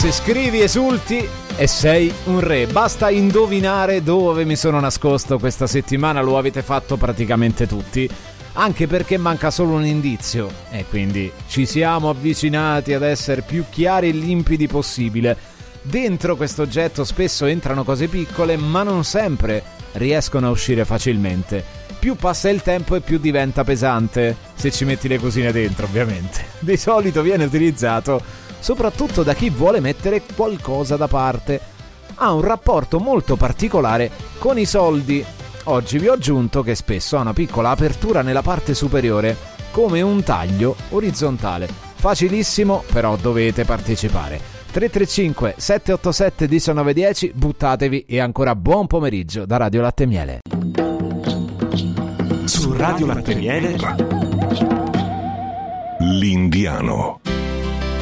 Se scrivi esulti e sei un re. Basta indovinare dove mi sono nascosto questa settimana, lo avete fatto praticamente tutti, anche perché manca solo un indizio e quindi ci siamo avvicinati ad essere più chiari e limpidi possibile. Dentro questo oggetto spesso entrano cose piccole, ma non sempre riescono a uscire facilmente. Più passa il tempo e più diventa pesante, se ci metti le cosine dentro, ovviamente. Di solito viene utilizzato soprattutto da chi vuole mettere qualcosa da parte. Ha un rapporto molto particolare con i soldi. Oggi vi ho aggiunto che spesso ha una piccola apertura nella parte superiore, come un taglio orizzontale. Facilissimo, però dovete partecipare. 335 787 1910, buttatevi e ancora buon pomeriggio da Radio Latte Miele. Su Radio Latte Miele, L'Indiano.